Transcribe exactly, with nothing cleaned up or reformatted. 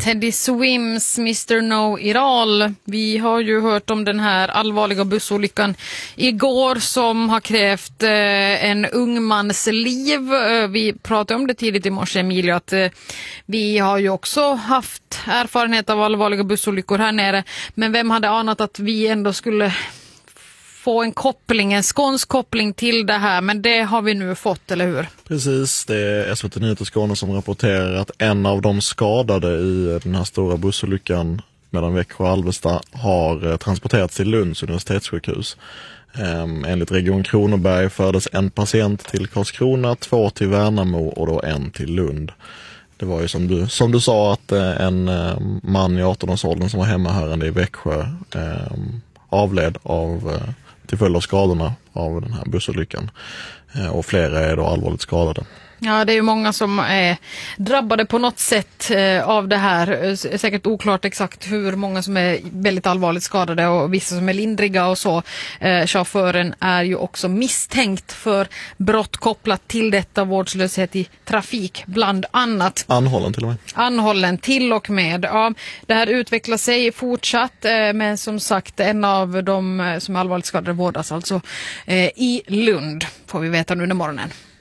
Teddy Swims, mister Know It All. Vi har ju hört om den här allvarliga bussolyckan igår som har krävt eh, en ung mans liv. Vi pratade om det tidigt i morse, Emilia, att eh, vi har ju också haft erfarenhet av allvarliga bussolyckor här nere. Men vem hade anat att vi ändå skulle få en koppling, en skånsk koppling till det här, men det har vi nu fått, eller hur? Precis, det är S V T Nyheter Skåne som rapporterar att en av de skadade i den här stora bussolyckan mellan Växjö och Alvesta har transporterats till Lunds universitetssjukhus. Um, enligt Region Kronoberg fördes en patient till Karlskrona, två till Värnamo och då en till Lund. Det var ju som du, som du sa att uh, en uh, man i arton-årsåldern som var hemmahörande i Växjö um, avled av uh, till följd av skadorna av den här bussolyckan. Och flera är då allvarligt skadade. Ja, det är ju många som är drabbade på något sätt av det här. Säkert oklart exakt hur många som är väldigt allvarligt skadade och vissa som är lindriga och så. Chauffören är ju också misstänkt för brott kopplat till detta, vårdslöshet i trafik bland annat. Anhållen till och med. Anhållen till och med. Ja, det här utvecklar sig fortsatt, men som sagt en av de som är allvarligt skadade vårdas alltså i Lund, får vi veta nu under morgonen.